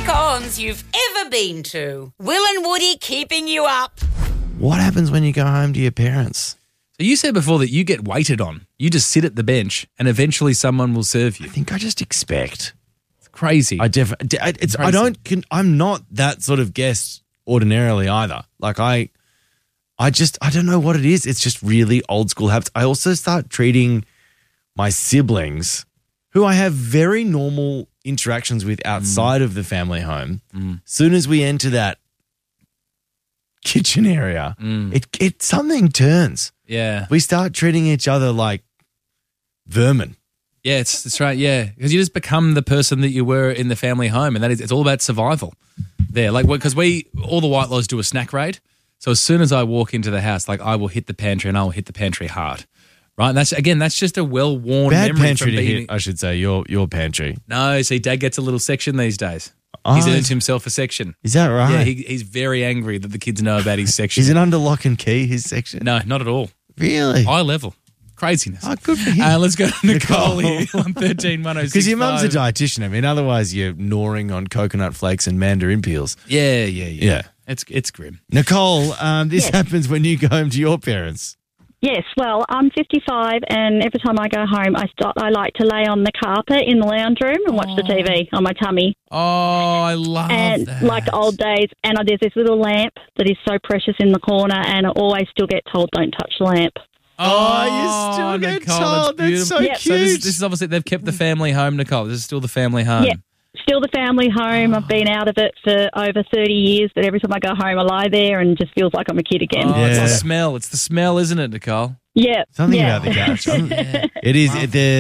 cons you've ever been to. Will and Woody keeping you up. What happens when you go home to your parents? So you said before that you get waited on. You just sit at the bench and eventually someone will serve you. I think I just expect. It's crazy. I'm not that sort of guest ordinarily either. Like I don't know what it is. It's just really old school habits. I also start treating my siblings, who I have very normal interactions with outside of the family home. Soon as we enter that kitchen area, it something turns. Yeah. We start treating each other like vermin. Yeah, it's right. Yeah, because you just become the person that you were in the family home, and it's all about survival. There, like because all the Whitelaws do a snack raid. So as soon as I walk into the house, like I will hit the pantry and I will hit the pantry hard. Right, and that's just a well-worn Bad memory pantry from to being. hit, I should say, your pantry. No, see, Dad gets a little section these days. Oh, He's earned himself a section. Is that right? Yeah, he's very angry that the kids know about his section. Is it under lock and key, his section? No, not at all. Really? High level. Craziness. Oh, good for him. Let's go to Nicole here on 13-106. Because your mum's a dietitian. I mean, otherwise you're gnawing on coconut flakes and mandarin peels. Yeah. It's grim. Nicole, this happens when you go home to your parents. Yes, well, I'm 55, and every time I go home, I like to lay on the carpet in the lounge room and watch the TV on my tummy. Oh, I love and that. like the old days, and there's this little lamp that is so precious in the corner, and I always still get told, don't touch the lamp. Oh, you still get Nicole, told. That's so Yep. cute. So this is obviously, they've kept the family home, Nicole. This is still the family home. Yeah. Still the family home. I've been out of it for over 30 years, but every time I go home, I lie there and just feels like I'm a kid again. Oh, It's Yeah. the smell. It's the smell, isn't it, Nicole? Yeah. Something yeah. about the couch. It is.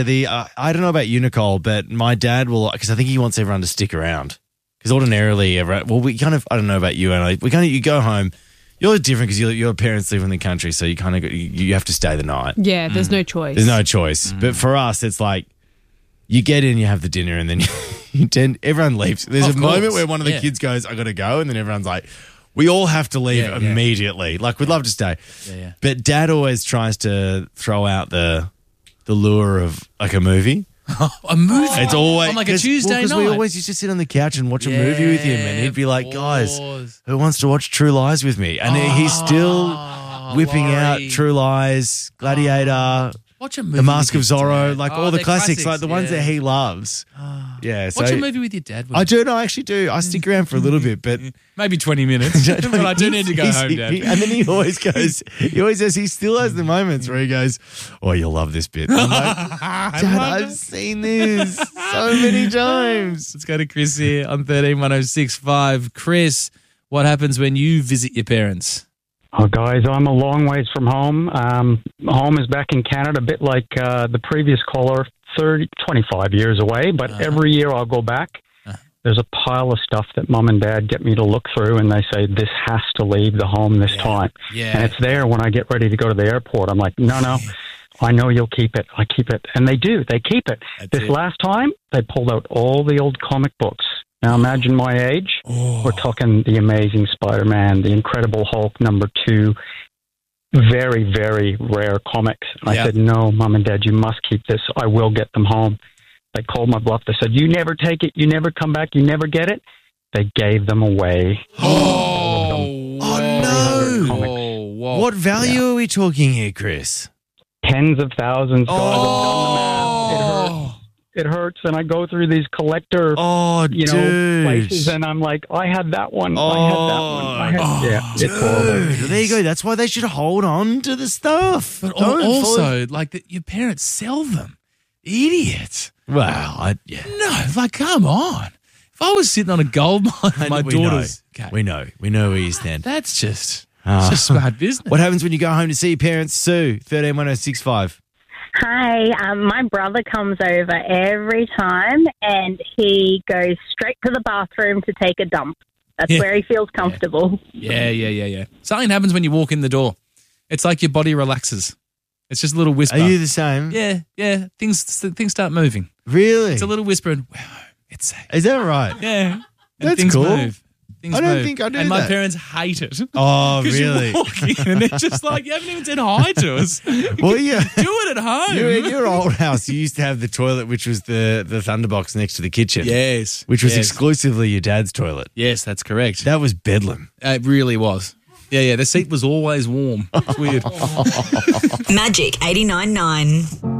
I don't know about you, Nicole, but my dad will, because I think he wants everyone to stick around. Because ordinarily, I don't know about you, and you go home. You're different because your parents live in the country, so you have to stay the night. Yeah, there's no choice. There's no choice. But for us, it's like you get in, you have the dinner, and then everyone leaves. There's a moment where one of the kids goes, I got to go, and then everyone's like, we all have to leave immediately. Like, we'd love to stay. Yeah. But Dad always tries to throw out the lure of like a movie. A movie? It's always on like a Tuesday because night. we always used to sit on the couch and watch a movie with him, and he'd be like, "Guys, who wants to watch True Lies with me?" And he's still whipping out True Lies, Gladiator, Watch a movie The Mask of with your Zorro, dad. like all the they're classics, like the ones yeah. that he loves. Yeah, so Watch a movie with your dad. I do. No, I actually do. I stick around for a little bit, but Maybe 20 minutes. But I do need to go home, Dad. And then he always goes. He always says he still has the moments where he goes, "Oh, you'll love this bit." I'm like, Dad, I've seen this so many times. Let's go to Chris here on 13-106.5. Chris, what happens when you visit your parents? Oh, guys, I'm a long ways from home. Home is back in Canada, a bit like the previous caller, 25 years away. But every year I'll go back. There's a pile of stuff that Mum and Dad get me to look through, and they say, this has to leave the home this time. Yeah. And it's there when I get ready to go to the airport. I'm like, no, I know you'll keep it. I keep it. And they do. They keep it. Last time, they pulled out all the old comic books. Now imagine my age. We're talking The Amazing Spider-Man, The Incredible Hulk #2, very, very rare comics. And I said, no, Mum and Dad, you must keep this. I will get them home. They called my bluff. They said, you never take it. You never come back. You never get it. They gave them away. Oh no! Whoa. What value are we talking here, Chris? Tens of thousands. Guys, I've done the math. It hurts, and I go through these collector, places, and I'm like, I had that one. I had that one. It's horrible. There you go. That's why they should hold on to the stuff. But also, your parents sell them. Idiots. Well, No, come on. If I was sitting on a gold mine with my daughters. We know where you stand. That's just smart business. What happens when you go home to see your parents? Sue, 13-106.5. Hi, my brother comes over every time and he goes straight to the bathroom to take a dump. That's where he feels comfortable. Yeah. Something happens when you walk in the door. It's like your body relaxes. It's just a little whisper. Are you the same? Yeah. Things start moving. Really? It's a little whisper and, wow, it's safe. Is that right? Yeah. And That's things cool. move. Things I don't move. think I do And my that. parents hate it. Oh, 'Cause really? You walk in and they're just like, you haven't even said hi to us. Well, yeah. Do it at home. In your old house, you used to have the toilet, which was the Thunderbox next to the kitchen. Yes. Which was Yes. exclusively your dad's toilet. Yes, that's correct. That was bedlam. It really was. Yeah. The seat was always warm. It's weird. Magic 89.9.